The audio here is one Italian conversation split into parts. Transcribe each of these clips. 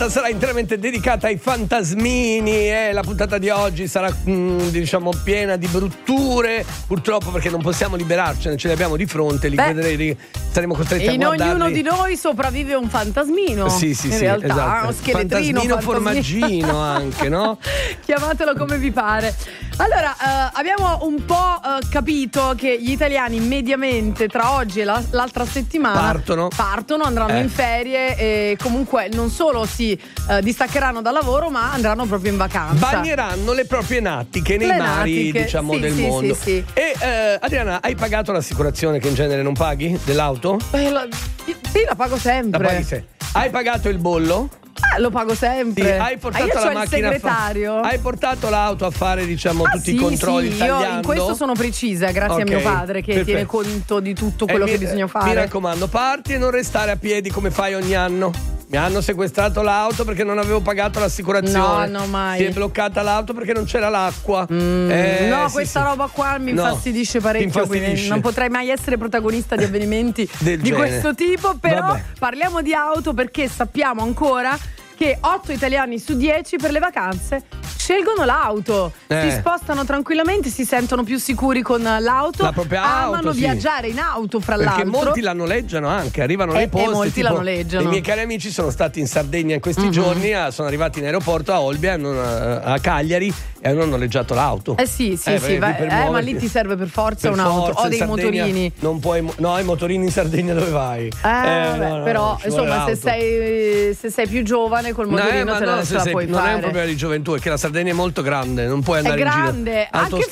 puntata sarà interamente dedicata ai fantasmini e la puntata di oggi sarà diciamo piena di brutture, purtroppo, perché non possiamo liberarcene, ce li abbiamo di fronte, saremo costretti a guardarli. In ognuno di noi sopravvive un fantasmino. Sì, in realtà, esatto. uno scheletrino, formaggino anche, no? Chiamatelo come vi pare. Allora, abbiamo un po' capito che gli italiani mediamente tra oggi e l'altra settimana partono, andranno in ferie e comunque non solo si distaccheranno dal lavoro, ma andranno proprio in vacanza. Bagneranno le proprie natiche nei mari, diciamo, del mondo. Sì. E Adriana, hai pagato l'assicurazione che in genere non paghi dell'auto? Sì, la pago sempre. La paghi sempre. Hai pagato il bollo? Lo pago sempre. Sì, hai portato io la c'ho macchina il segretario. Hai portato l'auto a fare, diciamo, tutti i controlli tagliando? Io in questo sono precisa, grazie a mio padre che tiene conto di tutto quello che bisogna fare. Mi raccomando, parti e non restare a piedi come fai ogni anno. Mi hanno sequestrato l'auto perché non avevo pagato l'assicurazione. No, mai. Si è bloccata l'auto perché non c'era l'acqua. Questa roba qua mi infastidisce parecchio. Quindi non potrei mai essere protagonista di avvenimenti di questo tipo. Però parliamo di auto perché sappiamo ancora che 8 italiani su 10 per le vacanze scelgono l'auto, si spostano tranquillamente, si sentono più sicuri con l'auto, la propria auto, amano viaggiare in auto, fra l'altro. Perché molti la noleggiano anche, arrivano nei posti. Molti la noleggiano. I miei cari amici sono stati in Sardegna in questi giorni, sono arrivati in aeroporto a Olbia, a Cagliari, e hanno noleggiato l'auto. Ma lì ti serve per forza un'auto o dei Sardegna, motorini. Non puoi, i motorini in Sardegna dove vai? Però insomma, se sei più giovane col motorino ce la puoi fare. Non è un problema di gioventù, è che la Sardegna è molto grande, non puoi andare in giro. È grande, anche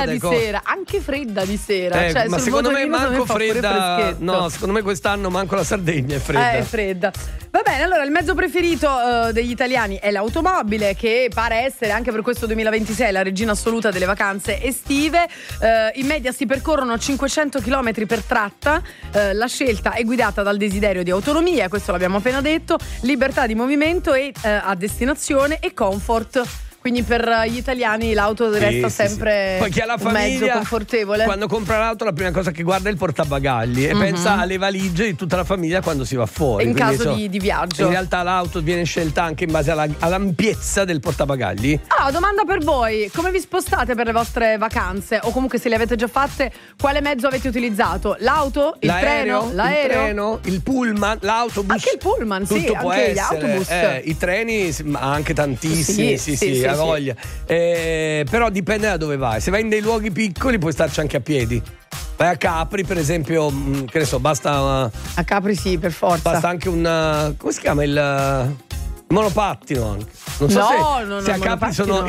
fredda di sera, cioè, ma secondo me manco fredda. No, secondo me quest'anno manco la Sardegna è fredda. È fredda. Va bene, allora il mezzo preferito degli italiani è l'automobile, che pare essere anche per questo 2026 la regina assoluta delle vacanze estive. In media si percorrono 500 km per tratta. La scelta è guidata dal desiderio di autonomia, questo l'abbiamo appena detto, libertà di movimento e a destinazione e comfort. Quindi per gli italiani l'auto resta sempre Poi chi ha la un mezzo confortevole. Quando compra l'auto la prima cosa che guarda è il portabagagli e pensa alle valigie di tutta la famiglia quando si va fuori. In caso di viaggio. In realtà l'auto viene scelta anche in base all'ampiezza del portabagagli. Domanda per voi: come vi spostate per le vostre vacanze? O comunque se le avete già fatte, quale mezzo avete utilizzato? L'auto? L'aereo? Il treno? Il pullman? L'autobus? Anche il pullman, tutto sì, può anche essere. Gli autobus. I treni anche tantissimi, sì. Voglia. Però dipende da dove vai. Se vai in dei luoghi piccoli puoi starci anche a piedi. Vai a Capri, per esempio, che ne so, basta. A Capri sì, per forza. Basta anche come si chiama il monopattino anche. Non so se a Capri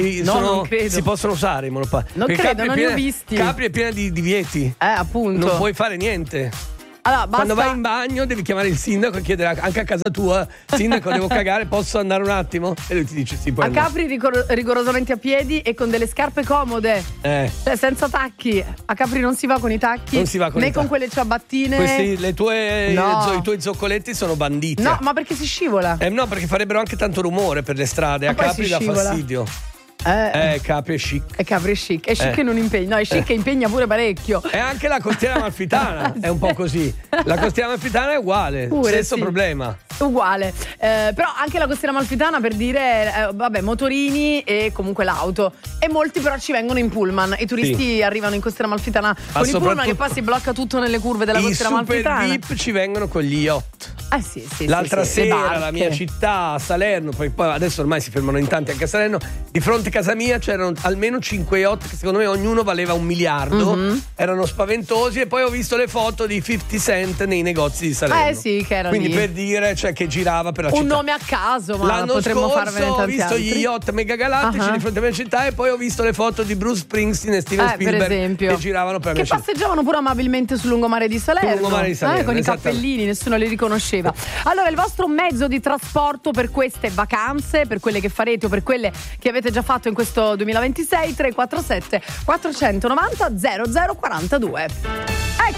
si possono usare i monopattini. Non credo, non li ho visti. Capri è piena di divieti. Appunto. Non puoi fare niente. Allora, quando vai in bagno devi chiamare il sindaco e chiedere anche a casa tua: sindaco, devo cagare, posso andare un attimo? E lui ti dice sì, puoi andare. Capri rigorosamente a piedi e con delle scarpe comode, cioè senza tacchi. A Capri non si va con i tacchi, non si va con né con quelle ciabattine. I tuoi zoccoletti sono banditi. No, ma perché si scivola? No, perché farebbero anche tanto rumore per le strade. A Capri dà fastidio. Capri è chic. Capri è chic. È chic che non impegna. No, è chic che impegna pure parecchio. E anche la costiera amalfitana è un po' così. La costiera amalfitana è uguale. Stesso problema. Uguale. Però anche la costiera amalfitana, per dire, motorini e comunque l'auto. E molti però ci vengono in pullman. I turisti arrivano in costiera amalfitana con i pullman, che poi si blocca tutto nelle curve della costiera amalfitana. I super VIP ci vengono con gli yacht. Sì. L'altra sera la mia città, a Salerno, poi adesso ormai si fermano in tanti anche a Salerno, di fronte a casa mia c'erano almeno 5 yacht che secondo me ognuno valeva $1 miliardo. Erano spaventosi, e poi ho visto le foto di 50 Cent nei negozi di Salerno. Che erano quindi lì. Per dire, che girava per la città. Un nome a caso, ma l'anno potremmo scorso farvene tanti ho visto altri. gli yacht megagalattici di fronte alla mia città, e poi ho visto le foto di Bruce Springsteen e Steven Spielberg, per esempio, che giravano per la mia città. Che passeggiavano pure amabilmente sul lungomare di Salerno, con i cappellini, nessuno li riconosceva. Allora, il vostro mezzo di trasporto per queste vacanze, per quelle che farete o per quelle che avete già fatto in questo 2026, 347 490 0042.